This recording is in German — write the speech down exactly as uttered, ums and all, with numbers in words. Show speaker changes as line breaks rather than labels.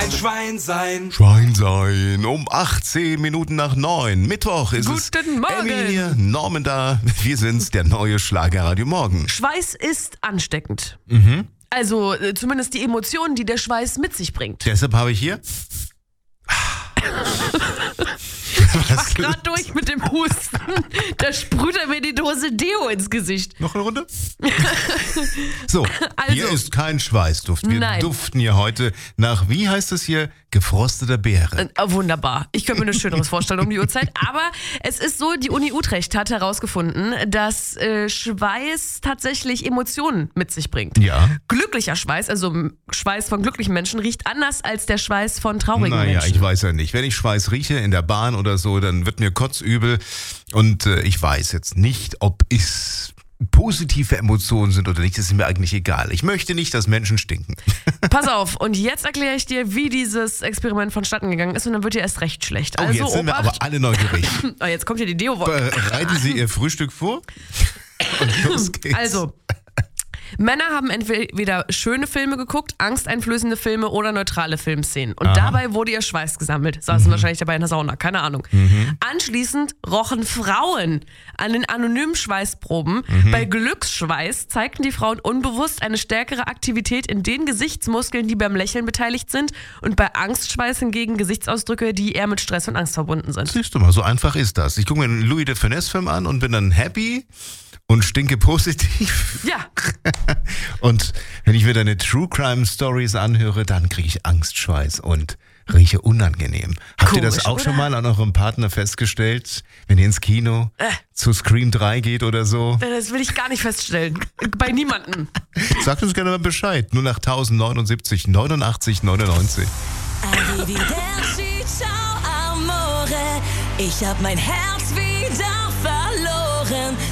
ein Schwein sein.
Schwein sein. Um achtzehn Minuten nach neun. Mittwoch ist es.
Guten Morgen.
Emmy hier, Norman da. Wir sind's, der neue Schlagerradio Morgen.
Schweiß ist ansteckend.
Mhm.
Also äh, zumindest die Emotionen, die der Schweiß mit sich bringt.
Deshalb habe ich hier.
Ich war gerade durch mit dem Husten. Da sprüht er mir die Dose Deo ins Gesicht.
Noch eine Runde? So,
Also,
hier ist kein Schweißduft. Wir
nein.
duften hier heute nach, wie heißt es hier, gefrosteter Beere.
Äh, wunderbar. Ich könnte mir nichts Schöneres vorstellen um die Uhrzeit. Aber es ist so, die Uni Utrecht hat herausgefunden, dass äh, Schweiß tatsächlich Emotionen mit sich bringt.
Ja.
Glücklicher Schweiß, also Schweiß von glücklichen Menschen, riecht anders als der Schweiß von traurigen
Naja,
Menschen.
ich weiß ja nicht. Wenn ich Schweiß rieche in der Bahn oder so, dann wird mir kotzübel. Und äh, ich weiß jetzt nicht, ob es positive Emotionen sind oder nicht. Das ist mir eigentlich egal. Ich möchte nicht, dass Menschen stinken.
Pass auf, und jetzt erkläre ich dir, wie dieses Experiment vonstatten gegangen ist und dann wird dir erst recht schlecht.
Oh,
Also
jetzt sind wir
Obacht.
aber alle neugierig.
Oh, jetzt kommt hier die Deo-Wolke.
Bereiten Sie Ihr Frühstück vor? Und los geht's.
Also, Männer haben entweder schöne Filme geguckt, angsteinflößende Filme oder neutrale Filmszenen. Und
Aha.
dabei wurde ihr Schweiß gesammelt. Saßen
Mhm.
wahrscheinlich dabei in der Sauna, keine Ahnung.
Mhm.
Anschließend rochen Frauen an den anonymen Schweißproben.
Mhm.
Bei Glücksschweiß zeigten die Frauen unbewusst eine stärkere Aktivität in den Gesichtsmuskeln, die beim Lächeln beteiligt sind. Und bei Angstschweiß hingegen Gesichtsausdrücke, die eher mit Stress und Angst verbunden sind.
Siehst du mal, so einfach ist das. Ich gucke mir einen Louis de Funès-Film an und bin dann happy und stinke positiv.
Ja.
Und wenn ich mir deine True Crime Stories anhöre, dann kriege ich Angstschweiß und rieche unangenehm. Habt ihr das
Komisch,
auch
oder?
schon mal an eurem Partner festgestellt, wenn ihr ins Kino
Äh.
zu Scream drei geht oder so?
Das will ich gar nicht feststellen. Bei niemandem.
Sagt uns gerne mal Bescheid. Nur nach tausendneunundsiebzig neunundachtzig neunundneunzig.
Arrivederci, ciao amore. Ich hab mein Herz wieder verloren.